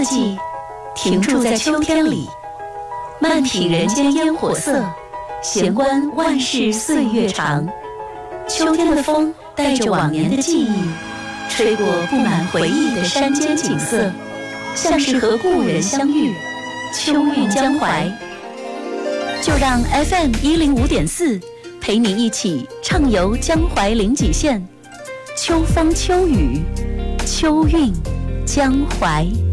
四季，停驻在秋天里，慢品人间烟火色，闲观万事岁月长。秋天的风带着往年的记忆，吹过布满回忆的山间景色，像是和故人相遇，秋韵江淮。就让 FM105.4陪你一起畅游江淮零极限，秋风秋雨，秋韵江淮。